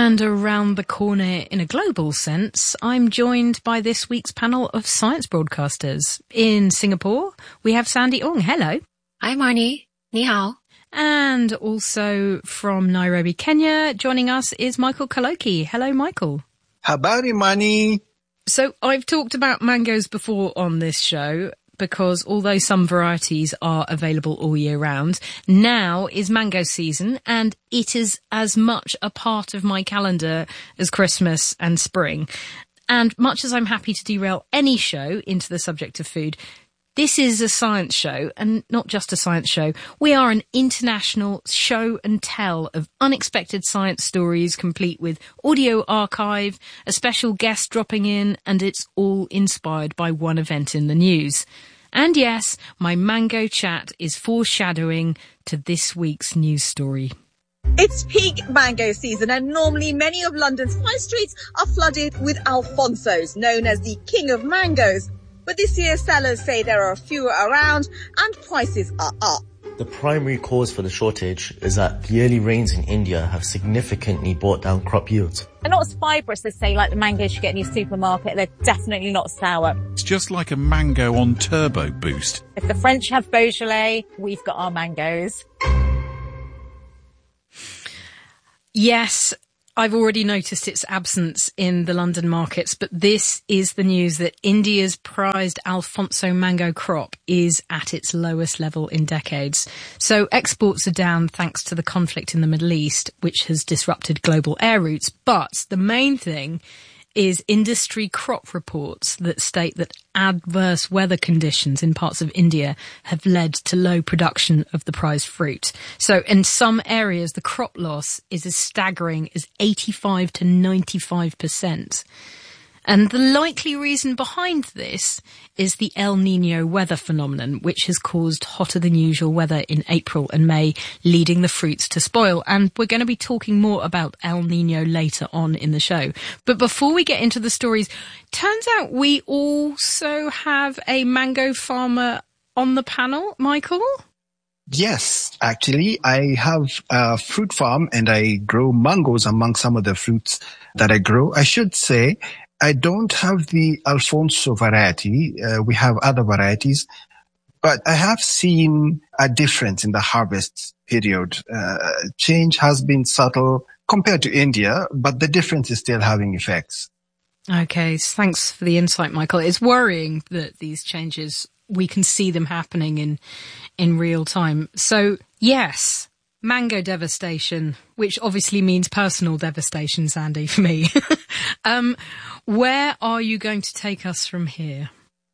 And around the corner in a global sense, I'm joined by this week's panel of science broadcasters. In Singapore, we have Sandy Ong. Hello. Hi, Marnie. Ni hao. And also from Nairobi, Kenya, joining us is Michael Kaloki. Hello, Michael. Habari, Marnie. So I've talked about mangoes before on this show, because although some varieties are available all year round, now is mango season, and it is as much a part of my calendar as Christmas and spring. And much as I'm happy to derail any show into the subject of food, this is a science show, and not just a science show. We are an international show and tell of unexpected science stories, complete with audio archive, a special guest dropping in, and it's all inspired by one event in the news. And yes, my mango chat is foreshadowing to this week's news story. It's peak mango season, and normally many of London's high streets are flooded with Alfonsos, known as the king of mangoes. But this year, sellers say there are fewer around and prices are up. The primary cause for the shortage is that the early rains in India have significantly brought down crop yields. They're not as fibrous as, say, like the mangoes you get in your supermarket. They're definitely not sour. It's just like a mango on turbo boost. If the French have Beaujolais, we've got our mangoes. Yes, I've already noticed its absence in the London markets, but this is the news that India's prized Alfonso mango crop is at its lowest level in decades. So exports are down thanks to the conflict in the Middle East, which has disrupted global air routes. But the main thing is industry crop reports that state that adverse weather conditions in parts of India have led to low production of the prized fruit. So in some areas, the crop loss is as staggering as 85 to 95%. And the likely reason behind this is the El Niño weather phenomenon, which has caused hotter than usual weather in April and May, leading the fruits to spoil. And we're going to be talking more about El Niño later on in the show. But before we get into the stories, turns out we also have a mango farmer on the panel, Michael? Yes, actually, I have a fruit farm and I grow mangoes among some of the fruits that I grow. I should say, I don't have the Alfonso variety. We have other varieties, but I have seen a difference in the harvest period. Change has been subtle compared to India, but the difference is still having effects. Okay, thanks for the insight, Michael. It's worrying that these changes, we can see them happening in real time. So, yes, mango devastation, which obviously means personal devastation, Sandy, for me. Where are you going to take us from here?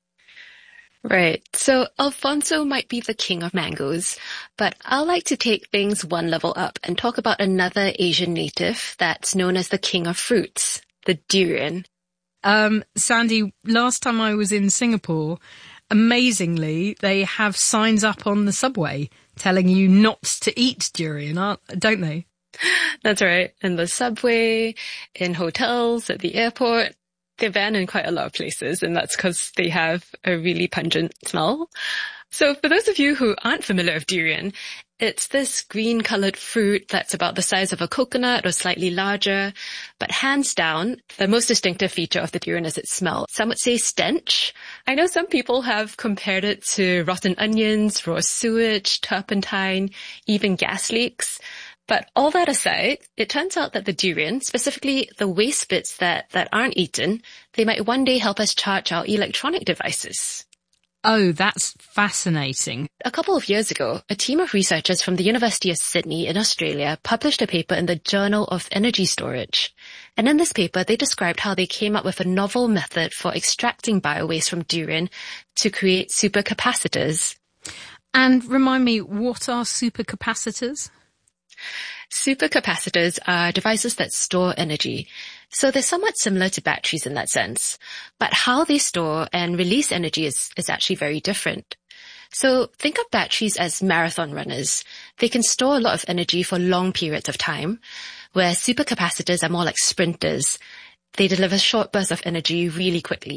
Right. So Alfonso might be the king of mangoes, but I like to take things one level up and talk about another Asian native that's known as the king of fruits, the durian. Sandy, last time I was in Singapore, amazingly, they have signs up on the subway telling you not to eat durian, don't they? That's right. In the subway, in hotels, at the airport. They're banned in quite a lot of places, and that's because they have a really pungent smell. So for those of you who aren't familiar with durian, it's this green-coloured fruit that's about the size of a coconut or slightly larger. But hands down, the most distinctive feature of the durian is its smell. Some would say stench. I know some people have compared it to rotten onions, raw sewage, turpentine, even gas leaks. But all that aside, it turns out that the durian, specifically the waste bits that aren't eaten, they might one day help us charge our electronic devices. Oh, that's fascinating. A couple of years ago, a team of researchers from the University of Sydney in Australia published a paper in the Journal of Energy Storage. And in this paper, they described how they came up with a novel method for extracting biowaste from durian to create supercapacitors. And remind me, what are supercapacitors? Supercapacitors are devices that store energy. So they're somewhat similar to batteries in that sense. But how they store and release energy is actually very different. So think of batteries as marathon runners. They can store a lot of energy for long periods of time, where supercapacitors are more like sprinters. They deliver short bursts of energy really quickly.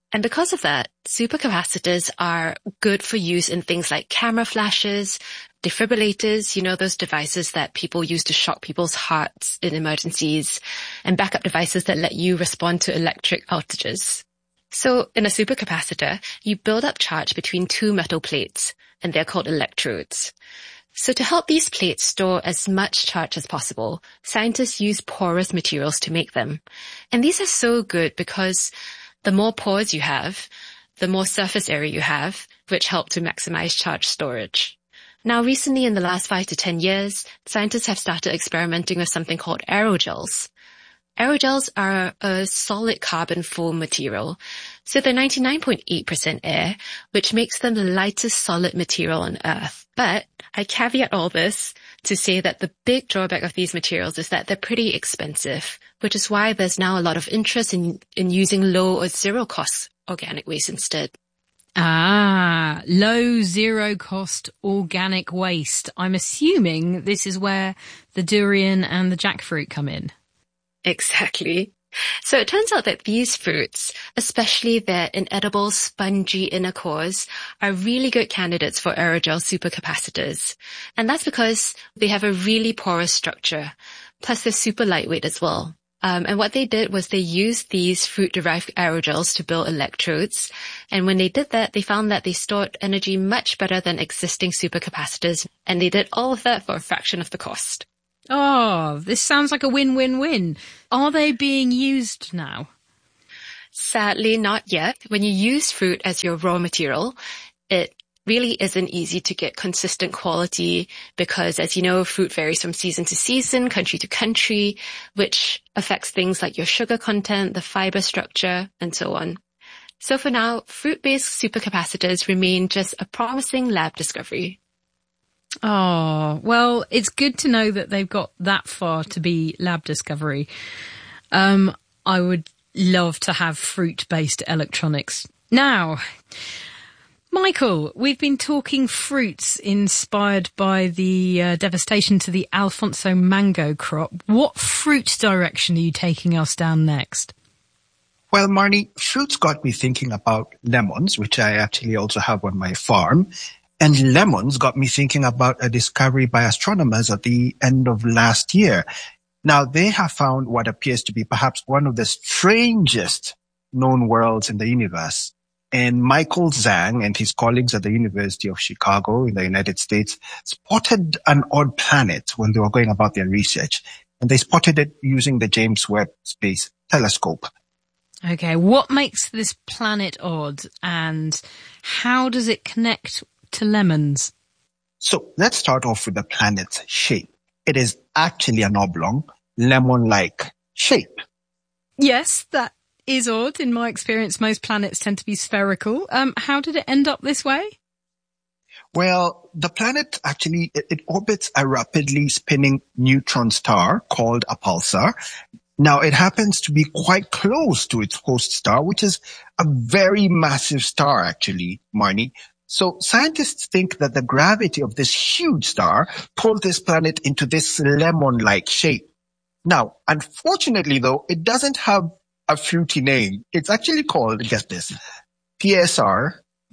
And because of that, supercapacitors are good for use in things like camera flashes, defibrillators, those devices that people use to shock people's hearts in emergencies, and backup devices that let you respond to electric outages. So in a supercapacitor, you build up charge between two metal plates, and they're called electrodes. So to help these plates store as much charge as possible, scientists use porous materials to make them. And these are so good because the more pores you have, the more surface area you have, which help to maximize charge storage. Now, recently in the last 5 to 10 years, scientists have started experimenting with something called aerogels. Aerogels are a solid carbon foam material. So they're 99.8% air, which makes them the lightest solid material on Earth. But I caveat all this to say that the big drawback of these materials is that they're pretty expensive, which is why there's now a lot of interest in using low or zero cost organic waste instead. Low, zero cost organic waste. I'm assuming this is where the durian and the jackfruit come in. Exactly. So it turns out that these fruits, especially their inedible spongy inner cores, are really good candidates for aerogel supercapacitors. And that's because they have a really porous structure. Plus they're super lightweight as well. And what they did was they used these fruit-derived aerogels to build electrodes. And when they did that, they found that they stored energy much better than existing supercapacitors. And they did all of that for a fraction of the cost. Oh, this sounds like a win-win-win. Are they being used now? Sadly, not yet. When you use fruit as your raw material, it really isn't easy to get consistent quality because, as you know, fruit varies from season to season, country to country, which affects things like your sugar content, the fiber structure, and so on. So for now, fruit-based supercapacitors remain just a promising lab discovery. Oh, well, it's good to know that they've got that far to be lab discovery. I would love to have fruit-based electronics. Now, Michael, we've been talking fruits inspired by the devastation to the Alfonso mango crop. What fruit direction are you taking us down next? Well, Marnie, fruits got me thinking about lemons, which I actually also have on my farm. And lemons got me thinking about a discovery by astronomers at the end of last year. Now, they have found what appears to be perhaps one of the strangest known worlds in the universe. And Michael Zhang and his colleagues at the University of Chicago in the United States spotted an odd planet when they were going about their research. And they spotted it using the James Webb Space Telescope. Okay, what makes this planet odd and how does it connect to lemons? So let's start off with the planet's shape. It is actually an oblong, lemon-like shape. Yes, that is odd. In my experience, most planets tend to be spherical. How did it end up this way? Well, the planet actually, it orbits a rapidly spinning neutron star called a pulsar. Now, it happens to be quite close to its host star, which is a very massive star, actually, Marnie. So scientists think that the gravity of this huge star pulled this planet into this lemon-like shape. Now, unfortunately, though, it doesn't have a fruity name. It's actually called, guess this, PSR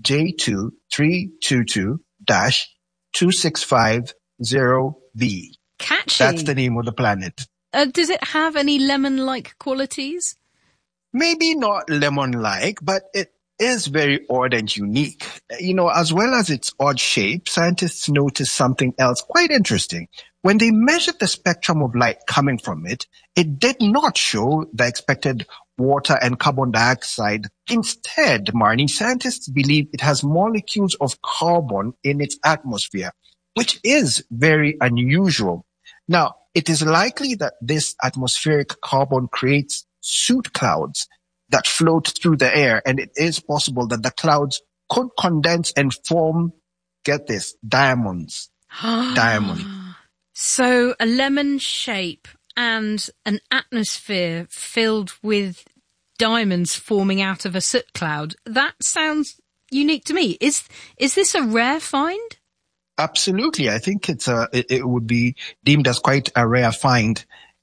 J232-2650b. Catchy. That's the name of the planet. Does it have any lemon-like qualities? Maybe not lemon-like, but it is very odd and unique. You know, as well as its odd shape, scientists noticed something else quite interesting. When they measured the spectrum of light coming from it, it did not show the expected water and carbon dioxide. Instead, Marnie, scientists believe it has molecules of carbon in its atmosphere, which is very unusual. Now, it is likely that this atmospheric carbon creates soot clouds that float through the air, and it is possible that the clouds could condense and form, get this, diamonds. Diamond. So a lemon shape and an atmosphere filled with diamonds forming out of a soot cloud. That sounds unique to me. Is this a rare find? Absolutely. I think it would be deemed as quite a rare find.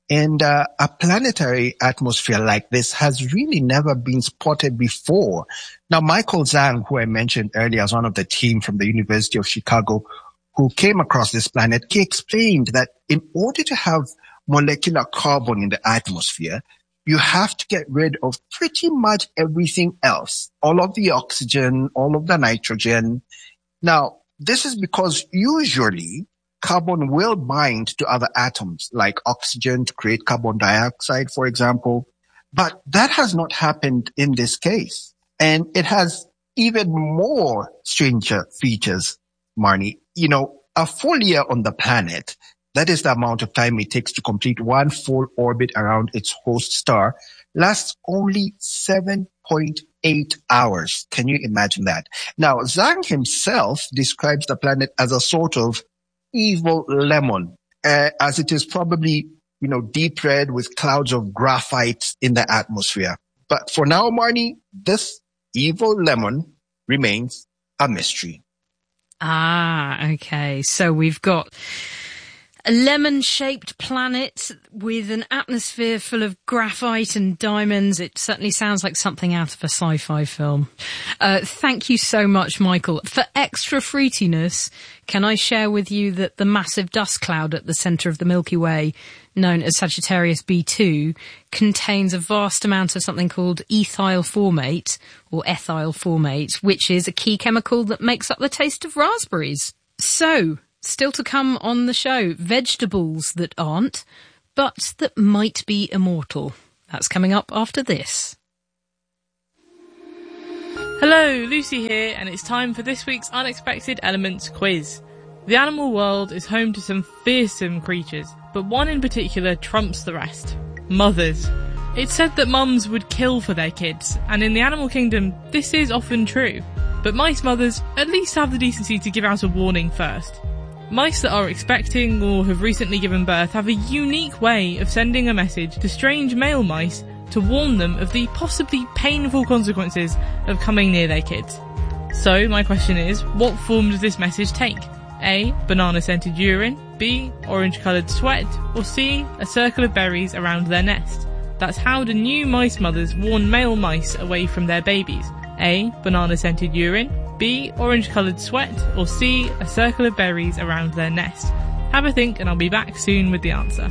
And a planetary atmosphere like this has really never been spotted before. Now, Michael Zhang, who I mentioned earlier as one of the team from the University of Chicago, who came across this planet, he explained that in order to have molecular carbon in the atmosphere, you have to get rid of pretty much everything else, all of the oxygen, all of the nitrogen. Now, this is because usually carbon will bind to other atoms like oxygen to create carbon dioxide, for example. But that has not happened in this case. And it has even more stranger features, Marnie. You know, a full year on the planet, that is the amount of time it takes to complete one full orbit around its host star, lasts only 7.8 hours. Can you imagine that? Now, Zhang himself describes the planet as a sort of evil lemon, as it is probably, you know, deep red with clouds of graphite in the atmosphere. But for now, Marnie, this evil lemon remains a mystery. Ah, okay. So we've got a lemon-shaped planet with an atmosphere full of graphite and diamonds. It certainly sounds like something out of a sci-fi film. Thank you so much, Michael. For extra fruitiness, can I share with you that the massive dust cloud at the centre of the Milky Way, known as Sagittarius B2, contains a vast amount of something called ethyl formate, or ethyl formate, which is a key chemical that makes up the taste of raspberries. So, still to come on the show, vegetables that aren't, but that might be immortal. That's coming up after this. Hello, Lucy here, and it's time for this week's Unexpected Elements quiz. The animal world is home to some fearsome creatures, but one in particular trumps the rest. Mothers. It's said that mums would kill for their kids, and in the animal kingdom, this is often true. But mice mothers at least have the decency to give out a warning first. Mice that are expecting or have recently given birth have a unique way of sending a message to strange male mice to warn them of the possibly painful consequences of coming near their kids. So my question is, what form does this message take? A. Banana-scented urine, B. Orange-coloured sweat, or C. A circle of berries around their nest? That's how do new mice mothers warn male mice away from their babies? A. Banana-scented urine, B. Orange-coloured sweat, or C. A circle of berries around their nest? Have a think and I'll be back soon with the answer.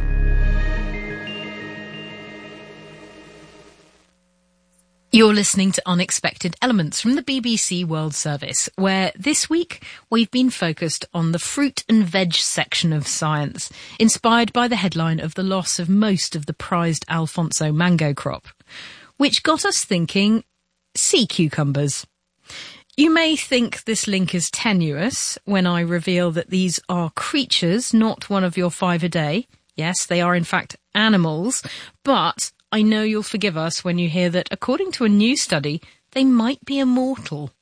You're listening to Unexpected Elements from the BBC World Service, where this week we've been focused on the fruit and veg section of science, inspired by the headline of the loss of most of the prized Alfonso mango crop, which got us thinking sea cucumbers. You may think this link is tenuous when I reveal that these are creatures, not one of your 5 a day. Yes, they are in fact animals, but I know you'll forgive us when you hear that, according to a new study, they might be immortal.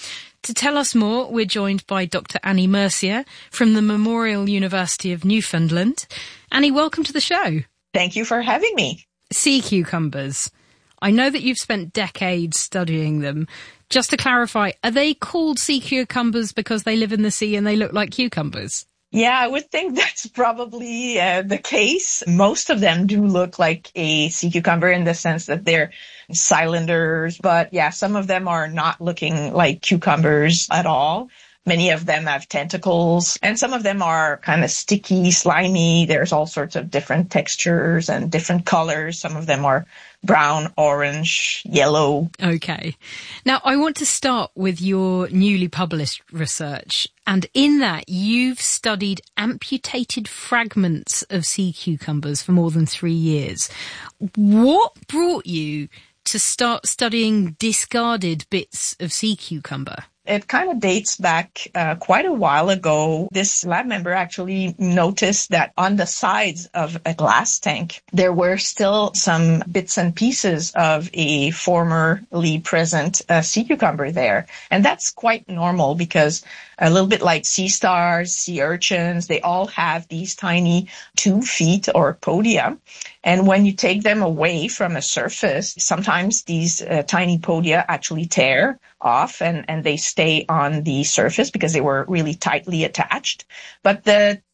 To tell us more, we're joined by Dr. Annie Mercier from the Memorial University of Newfoundland. Annie, welcome to the show. Thank you for having me. Sea cucumbers. I know that you've spent decades studying them. Just to clarify, are they called sea cucumbers because they live in the sea and they look like cucumbers? Yeah, I would think that's probably the case. Most of them do look like a sea cucumber in the sense that they're cylinders. But yeah, some of them are not looking like cucumbers at all. Many of them have tentacles, and some of them are kind of sticky, slimy. There's all sorts of different textures and different colors. Some of them are brown, orange, yellow. Okay. Now, I want to start with your newly published research. And in that, you've studied amputated fragments of sea cucumbers for more than 3 years. What brought you to start studying discarded bits of sea cucumber? It kind of dates back quite a while ago. This lab member actually noticed that on the sides of a glass tank, there were still some bits and pieces of a formerly present sea cucumber there. And that's quite normal because a little bit like sea stars, sea urchins, they all have these tiny 2 feet or podia. And when you take them away from a surface, sometimes these tiny podia actually tear off and they stay on the surface because they were really tightly attached. But the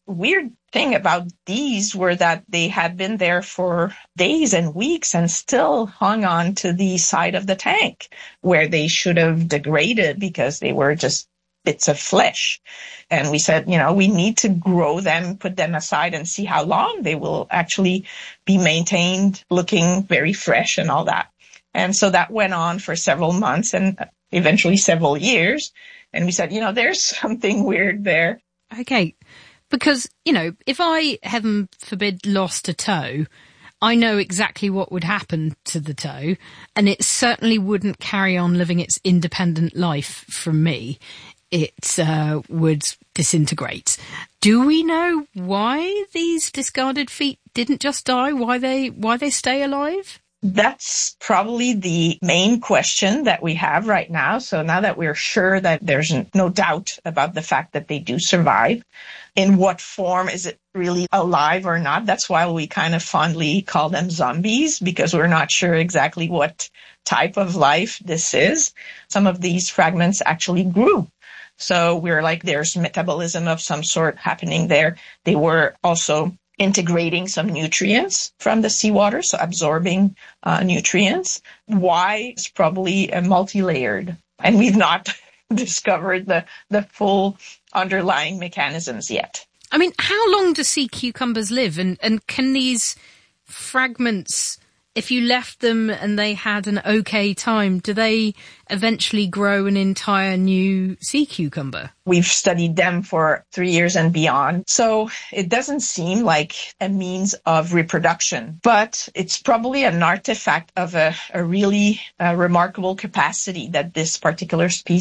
weird thing about these were that they had been there for days and weeks and still hung on to the side of the tank where they should have degraded because they were just bits of flesh. And we said, we need to grow them, put them aside and see how long they will actually be maintained looking very fresh and all that. And so that went on for several months and eventually several years. And we said, there's something weird there. Okay. Because, if I, heaven forbid, lost a toe, I know exactly what would happen to the toe, and it certainly wouldn't carry on living its independent life from me. It would disintegrate. Do we know why these discarded feet didn't just die? Why they stay alive? That's probably the main question that we have right now. So now that we're sure that there's no doubt about the fact that they do survive, in what form is it really alive or not? That's why we kind of fondly call them zombies, because we're not sure exactly what type of life this is. Some of these fragments actually grew. So we're like, there's metabolism of some sort happening there. They were also integrating some nutrients from the seawater, so absorbing nutrients. Why is probably multi-layered, and we've not discovered the full underlying mechanisms yet. I mean, how long do sea cucumbers live, and can these fragments, if you left them and they had an okay time, do they eventually grow an entire new sea cucumber? We've studied them for 3 years and beyond. So it doesn't seem like a means of reproduction, but it's probably an artifact of a really remarkable capacity that this particular species